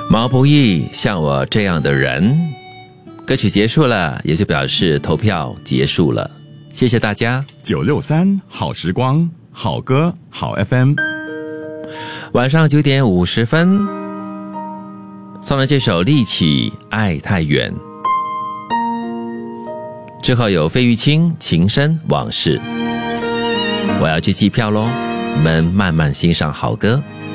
毛不易，像我这样的人。歌曲结束了，也就表示投票结束了。谢谢大家。 963好时光，好歌好 FM。 晚上9点50分，送了这首《力气爱太远》，之后有费玉清《情深往事》。我要去计票咯，你们慢慢欣赏好歌。